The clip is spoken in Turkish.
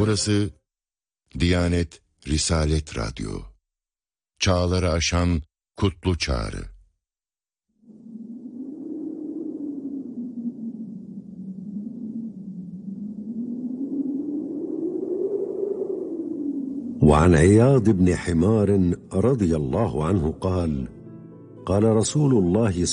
Burası Diyanet Risalet Radyo. Çağları aşan kutlu çağrı. وعن عياض بن حمار رضي الله عنه قال قال رسول الله